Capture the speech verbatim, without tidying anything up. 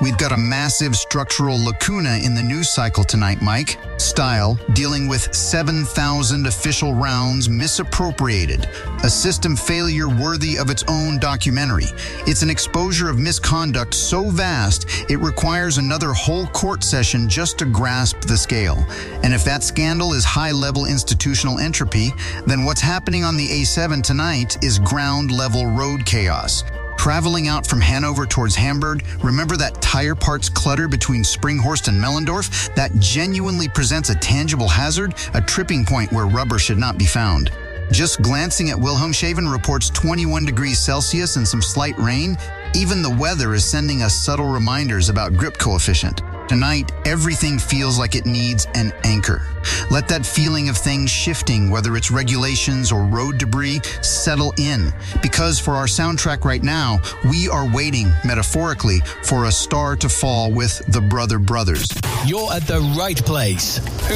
We've got a massive structural lacuna in the news cycle tonight, Mike. Style, dealing with seven thousand official rounds misappropriated. A system failure worthy of its own documentary. It's an exposure of misconduct so vast, it requires another whole court session just to grasp the scale. And if that scandal is high-level institutional entropy, then what's happening on the A seven tonight is ground-level road chaos. Traveling out from Hanover towards Hamburg, remember that tire parts clutter between Springhorst and Mellendorf? That genuinely presents a tangible hazard, a tripping point where rubber should not be found. Just glancing at Wilhelmshaven reports twenty-one degrees Celsius and some slight rain. Even the weather is sending us subtle reminders about grip coefficient. Tonight, everything feels like it needs an anchor. Let that feeling of things shifting, whether it's regulations or road debris, settle in. Because for our soundtrack right now, we are waiting, metaphorically, for a star to fall with the Brother Brothers. You're at the right place.